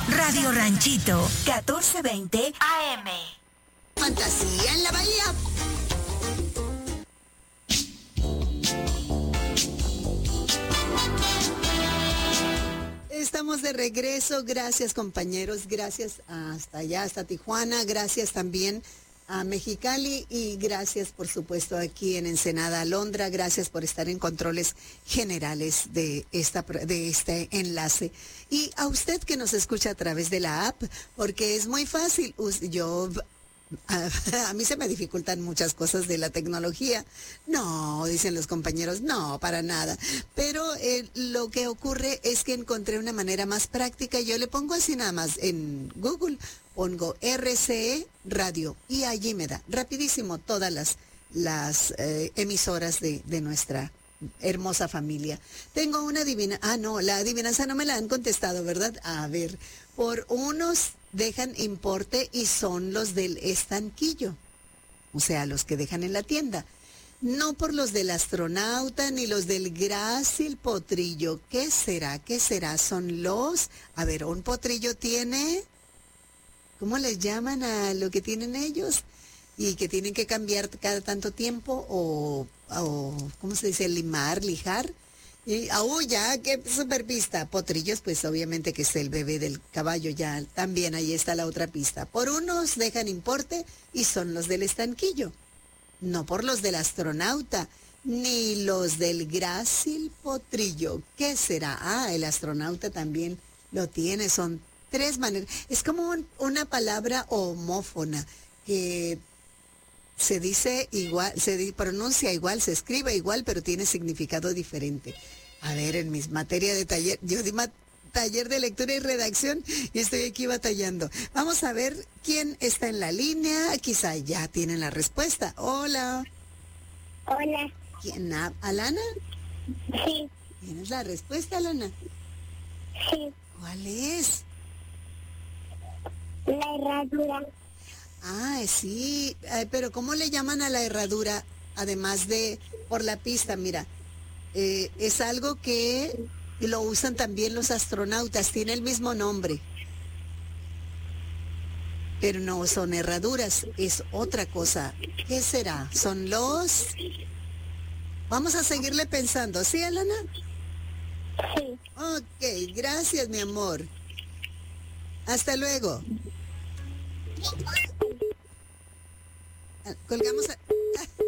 Radio Ranchito, 1420 AM. Fantasía en la Bahía. Estamos de regreso. Gracias, compañeros. Gracias hasta allá, hasta Tijuana. Gracias también a Mexicali y gracias, por supuesto, aquí en Ensenada, Alondra. Gracias por estar en controles generales de este enlace. Y a usted que nos escucha a través de la app, porque es muy fácil. A mí se me dificultan muchas cosas de la tecnología. No, dicen los compañeros, no, para nada. Pero lo que ocurre es que encontré una manera más práctica. Yo le pongo así nada más en Google, pongo RCE Radio y allí me da rapidísimo todas las emisoras de nuestra hermosa familia. Tengo una la adivinanza no me la han contestado, ¿verdad? A ver, por unos dejan importe y son los del estanquillo, o sea, los que dejan en la tienda. No por los del astronauta ni los del grácil potrillo. ¿Qué será? ¿Qué será? Son los... A ver, un potrillo tiene... ¿Cómo les llaman a lo que tienen ellos? Y que tienen que cambiar cada tanto tiempo o ¿cómo se dice? Lijar. Y, ya, qué super pista. Potrillos, pues obviamente que es el bebé del caballo, ya también ahí está la otra pista. Por unos dejan importe y son los del estanquillo. No por los del astronauta, ni los del grácil potrillo. ¿Qué será? El astronauta también lo tiene, son 3 maneras. Es como una palabra homófona que se dice igual, pronuncia igual, se escribe igual, pero tiene significado diferente. A ver, en mis materias de taller, yo di taller de lectura y redacción y estoy aquí batallando. Vamos a ver quién está en la línea. Quizá ya tienen la respuesta. Hola. Hola. ¿Quién? ¿Alana? Sí. ¿Tienes la respuesta, Alana? Sí. ¿Cuál es? La herradura. Sí, pero ¿cómo le llaman a la herradura? Además de por la pista, mira, es algo que lo usan también los astronautas, tiene el mismo nombre, pero no son herraduras, es otra cosa. ¿Qué será? ¿Son los...? Vamos a seguirle pensando, ¿sí, Alana? Sí. Ok, gracias, mi amor. Hasta luego. Colgamos